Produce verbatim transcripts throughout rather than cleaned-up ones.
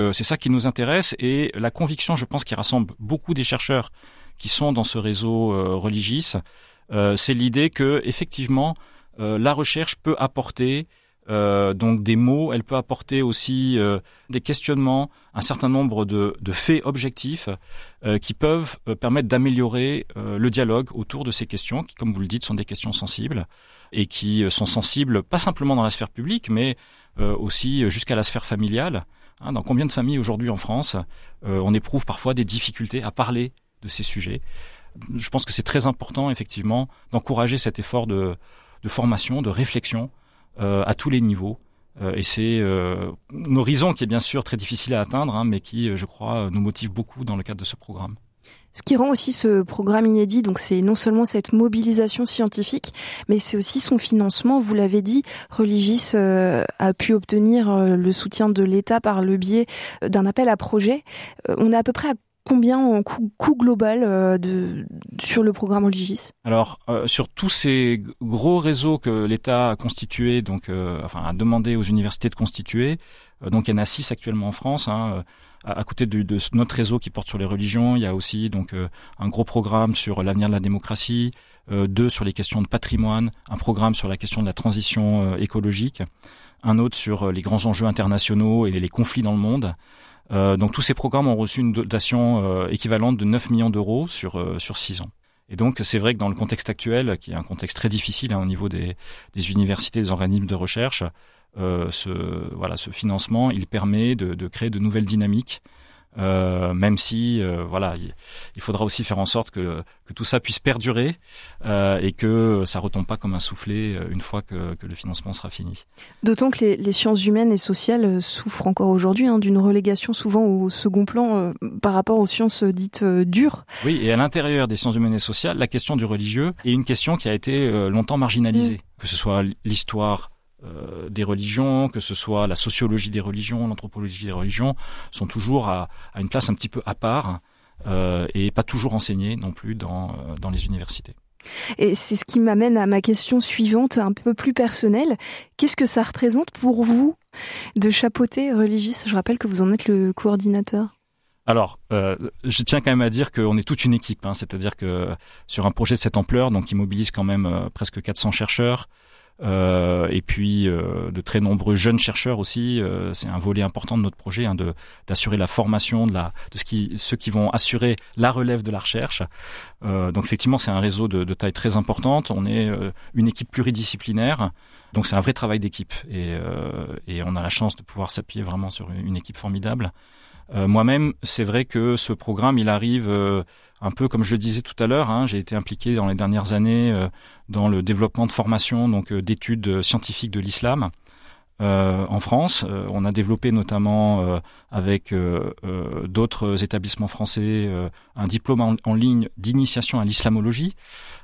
euh, c'est ça qui nous intéresse et la conviction, je pense, qui rassemble beaucoup des chercheurs qui sont dans ce réseau euh, Religis, euh, c'est l'idée que effectivement euh, la recherche peut apporter euh, donc des mots, elle peut apporter aussi euh, des questionnements, un certain nombre de, de faits objectifs euh, qui peuvent euh, permettre d'améliorer euh, le dialogue autour de ces questions, qui, comme vous le dites, sont des questions sensibles et qui euh, sont sensibles pas simplement dans la sphère publique, mais euh, aussi jusqu'à la sphère familiale. Hein, dans combien de familles aujourd'hui en France, euh, on éprouve parfois des difficultés à parler de ces sujets. Je pense que c'est très important, effectivement, d'encourager cet effort de, de formation, de réflexion euh, à tous les niveaux. Euh, et c'est euh, un horizon qui est bien sûr très difficile à atteindre, hein, mais qui, je crois, nous motive beaucoup dans le cadre de ce programme. Ce qui rend aussi ce programme inédit, donc c'est non seulement cette mobilisation scientifique, mais c'est aussi son financement. Vous l'avez dit, Religis euh, a pu obtenir euh, le soutien de l'État par le biais d'un appel à projet. Euh, on est à peu près à combien en coût, coût global euh, de, sur le programme Religis ? Alors, euh, sur tous ces gros réseaux que l'État a constitués, donc, euh, enfin, a demandé aux universités de constituer, euh, donc il y en a six actuellement en France, hein, à, à côté de, de notre réseau qui porte sur les religions, il y a aussi donc euh, un gros programme sur l'avenir de la démocratie, euh, deux sur les questions de patrimoine, un programme sur la question de la transition euh, écologique, un autre sur euh, les grands enjeux internationaux et les, les conflits dans le monde. Euh, donc tous ces programmes ont reçu une dotation euh, équivalente de neuf millions d'euros sur euh, sur six ans. Et donc c'est vrai que dans le contexte actuel, qui est un contexte très difficile hein, au niveau des, des universités, des organismes de recherche, euh, ce voilà ce financement, il permet de, de créer de nouvelles dynamiques. Euh, même si euh, voilà, il, il faudra aussi faire en sorte que que tout ça puisse perdurer euh, et que ça retombe pas comme un soufflet une fois que, que le financement sera fini. D'autant que les, les sciences humaines et sociales souffrent encore aujourd'hui hein, d'une relégation souvent au second plan euh, par rapport aux sciences dites euh, dures. Oui, et à l'intérieur des sciences humaines et sociales, la question du religieux est une question qui a été euh, longtemps marginalisée, mmh. que ce soit l'histoire Euh, des religions, que ce soit la sociologie des religions, l'anthropologie des religions, sont toujours à, à une place un petit peu à part euh, et pas toujours enseignées non plus dans, euh, dans les universités. Et c'est ce qui m'amène à ma question suivante, un peu plus personnelle. Qu'est-ce que ça représente pour vous de chapeauter Religis ? Je rappelle que vous en êtes le coordinateur. Alors, euh, je tiens quand même à dire qu'on est toute une équipe, hein, c'est-à-dire que sur un projet de cette ampleur, donc qui mobilise quand même euh, presque quatre cents chercheurs, Euh, et puis euh, de très nombreux jeunes chercheurs aussi. Euh, c'est un volet important de notre projet, hein, de d'assurer la formation de la de ce qui ceux qui vont assurer la relève de la recherche. Euh, donc effectivement, c'est un réseau de, de taille très importante. On est euh, une équipe pluridisciplinaire, donc c'est un vrai travail d'équipe et euh, et on a la chance de pouvoir s'appuyer vraiment sur une équipe formidable. Euh, moi-même, c'est vrai que ce programme, il arrive euh, un peu comme je le disais tout à l'heure. Hein, j'ai été impliqué dans les dernières années euh, dans le développement de formation, donc euh, d'études scientifiques de l'islam euh, en France. Euh, on a développé notamment euh, avec euh, euh, d'autres établissements français euh, un diplôme en, en ligne d'initiation à l'islamologie.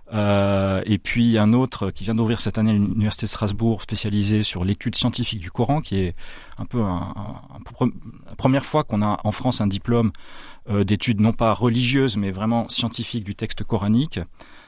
Euh, et puis un autre qui vient d'ouvrir cette année à l'Université de Strasbourg, spécialisé sur l'étude scientifique du Coran, qui est un peu un, un, un, la première fois qu'on a en France un diplôme euh, d'études non pas religieuses, mais vraiment scientifiques du texte coranique.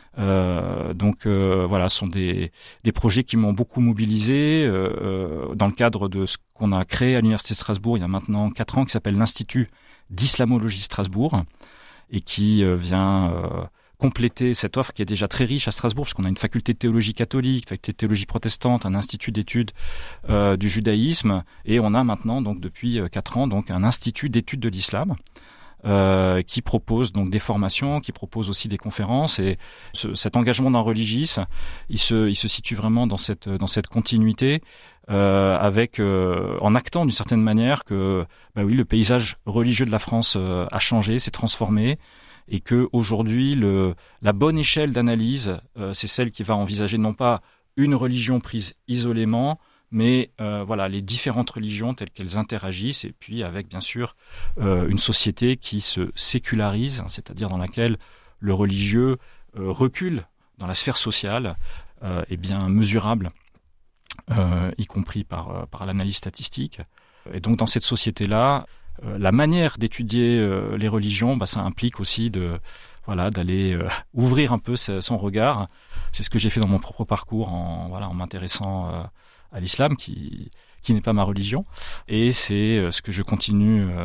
Euh, donc euh, voilà, ce sont des, des projets qui m'ont beaucoup mobilisé euh, dans le cadre de ce qu'on a créé à l'Université de Strasbourg il y a maintenant quatre ans, qui s'appelle l'Institut d'Islamologie Strasbourg, et qui euh, vient euh, compléter cette offre qui est déjà très riche à Strasbourg, parce qu'on a une faculté de théologie catholique, une faculté de théologie protestante, un institut d'études euh, du judaïsme, et on a maintenant, donc depuis quatre ans, donc un institut d'études de l'islam euh, qui propose donc des formations, qui propose aussi des conférences, et ce, cet engagement dans Religis, il se, il se situe vraiment dans cette, dans cette continuité, euh, avec euh, en actant d'une certaine manière que, bah oui, le paysage religieux de la France euh, a changé, s'est transformé. Et que aujourd'hui, le, la bonne échelle d'analyse, euh, c'est celle qui va envisager non pas une religion prise isolément, mais euh, voilà les différentes religions telles qu'elles interagissent, et puis avec bien sûr euh, une société qui se sécularise, c'est-à-dire dans laquelle le religieux euh, recule dans la sphère sociale, euh, et bien mesurable, euh, y compris par par l'analyse statistique. Et donc dans cette société-là, la manière d'étudier euh, les religions, bah, ça implique aussi de, voilà, d'aller euh, ouvrir un peu son regard. C'est ce que j'ai fait dans mon propre parcours en, voilà, en m'intéressant euh, à l'islam, qui, qui n'est pas ma religion. Et c'est euh, ce que je continue euh,